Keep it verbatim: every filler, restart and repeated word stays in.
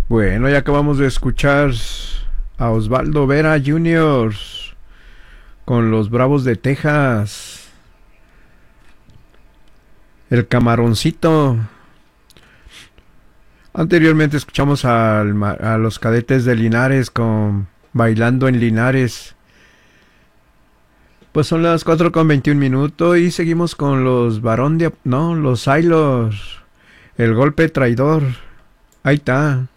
Bueno, ya acabamos de escuchar a Osvaldo Vera junior con los Bravos de Texas. El Camaroncito. Anteriormente escuchamos al, a los Cadetes de Linares con Bailando en Linares. Pues son las cuatro con veintiún minutos y seguimos con los Barón de... No, los Sailors. El Golpe Traidor. Ahí está.